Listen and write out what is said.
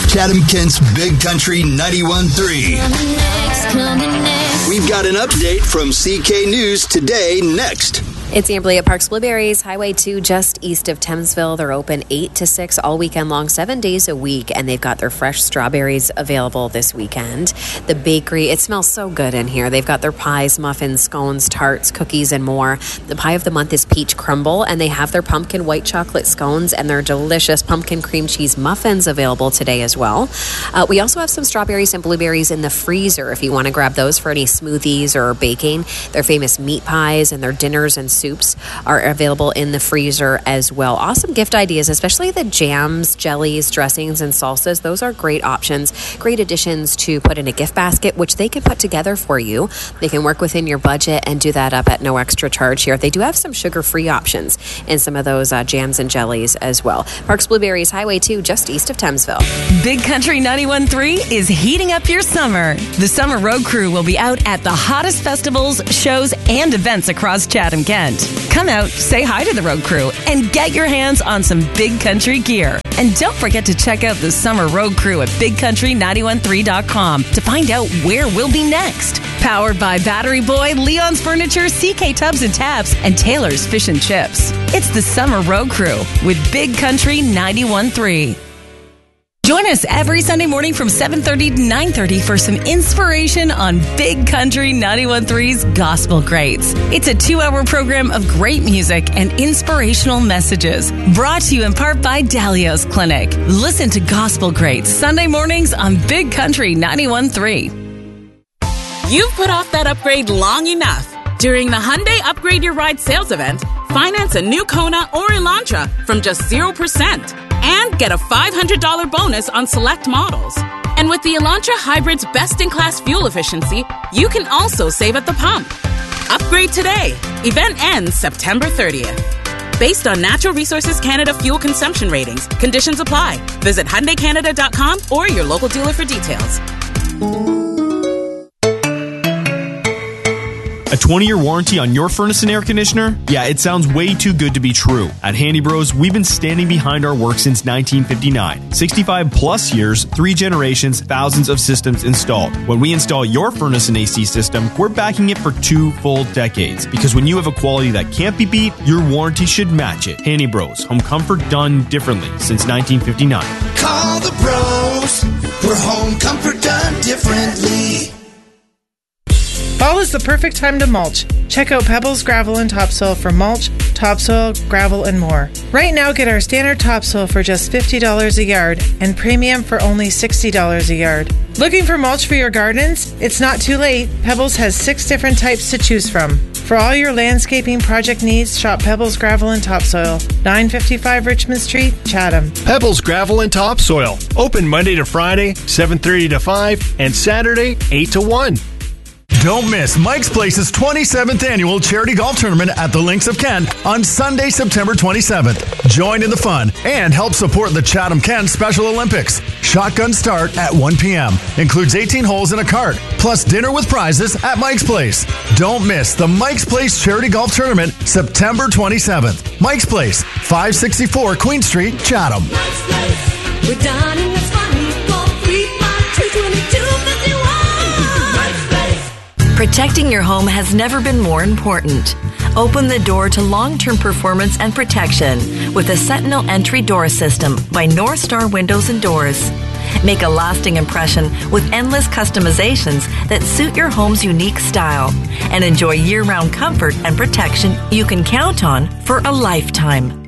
Chatham-Kent's Big Country 91.3. We've got an update from CK News Today next. It's Amberly at Parks Blueberries, Highway 2 just east of Thamesville. They're open 8 to 6 all weekend long, 7 days a week, and they've got their fresh strawberries available this weekend. The bakery, it smells so good in here. They've got their pies, muffins, scones, tarts, cookies, and more. The pie of the month is peach crumble, and they have their pumpkin white chocolate scones and their delicious pumpkin cream cheese muffins available today as well. We also have some strawberries and blueberries in the freezer if you want to grab those for any smoothies or baking. Their famous meat pies and their dinners and soups are available in the freezer as well. Awesome gift ideas, especially the jams, jellies, dressings, and salsas. Those are great options, great additions to put in a gift basket, which they can put together for you. They can work within your budget and do that up at no extra charge here. They do have some sugar-free options in some of those jams and jellies as well. Parks Blueberries, Highway 2, just east of Thamesville. Big Country 91.3 is heating up your summer. The Summer Road Crew will be out at the hottest festivals, shows, and events across Chatham-Kent. Come out, say hi to the road crew, and get your hands on some Big Country gear. And don't forget to check out the Summer Road Crew at BigCountry913.com to find out where we'll be next. Powered by Battery Boy, Leon's Furniture, CK Tubs and Taps, and Taylor's Fish and Chips. It's the Summer Road Crew with Big Country 91.3. Join us every Sunday morning from 7:30 to 9:30 for some inspiration on Big Country 91.3's Gospel Greats. It's a 2-hour program of great music and inspirational messages. Brought to you in part by Dalio's Clinic. Listen to Gospel Greats Sunday mornings on Big Country 91.3. You've put off that upgrade long enough. During the Hyundai Upgrade Your Ride sales event, finance a new Kona or Elantra from just 0%. And get a $500 bonus on select models. And with the Elantra Hybrid's best-in-class fuel efficiency, you can also save at the pump. Upgrade today. Event ends September 30th. Based on Natural Resources Canada fuel consumption ratings, conditions apply. Visit HyundaiCanada.com or your local dealer for details. A 20-year warranty on your furnace and air conditioner? Yeah, it sounds way too good to be true. At Handy Bros, we've been standing behind our work since 1959. 65 plus years, 3 generations, thousands of systems installed. When we install your furnace and AC system, we're backing it for 2 full decades. Because when you have a quality that can't be beat, your warranty should match it. Handy Bros, home comfort done differently since 1959. Call the bros, we're home comfort done differently. Fall is the perfect time to mulch. Check out Pebbles Gravel and Topsoil for mulch, topsoil, gravel, and more. Right now, get our standard topsoil for just $50 a yard and premium for only $60 a yard. Looking for mulch for your gardens? It's not too late. Pebbles has 6 different types to choose from. For all your landscaping project needs, shop Pebbles Gravel and Topsoil, 955 Richmond Street, Chatham. Pebbles Gravel and Topsoil. Open Monday to Friday, 7:30 to 5, and Saturday, 8 to 1. Don't miss Mike's Place's 27th annual charity golf tournament at the Links of Kent on Sunday, September 27th. Join in the fun and help support the Chatham-Kent Special Olympics. Shotgun start at 1 p.m. Includes 18 holes in a cart, plus dinner with prizes at Mike's Place. Don't miss the Mike's Place Charity Golf Tournament, September 27th. Mike's Place, 564 Queen Street, Chatham. We're done in the funny 435-222-51. Protecting your home has never been more important. Open the door to long-term performance and protection with the Sentinel Entry Door System by North Star Windows and Doors. Make a lasting impression with endless customizations that suit your home's unique style and enjoy year-round comfort and protection you can count on for a lifetime.